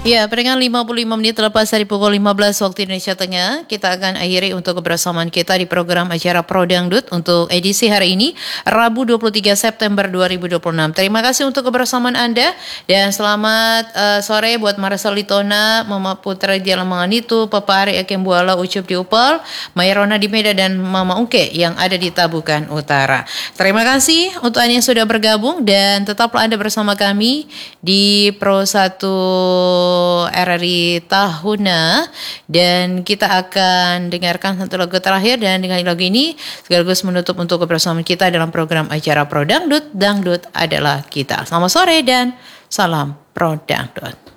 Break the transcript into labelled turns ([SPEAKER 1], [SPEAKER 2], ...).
[SPEAKER 1] Ya, peringatan 55 menit terlepas dari pukul 15 waktu Indonesia Tengah, kita akan akhiri untuk kebersamaan kita di program acara Pro Dangdut untuk edisi hari ini, Rabu 23 September 2026. Terima kasih untuk kebersamaan Anda dan selamat sore buat Marcel Litona, Mama Putra di Lamongan itu, Papa Ari Akem Buala Ucup di Upal, Mayrona di Medan dan Mama Ungke yang ada di Tabukan Utara. Terima kasih untuk Anda yang sudah bergabung dan tetaplah Anda bersama kami di Pro 1 RRI Tahuna dan kita akan dengarkan satu lagu terakhir dan dengan lagu ini sekaligus menutup untuk kebersamaan kita dalam program acara Pro Dangdut. Dangdut adalah kita. Selamat sore dan salam Pro Dangdut.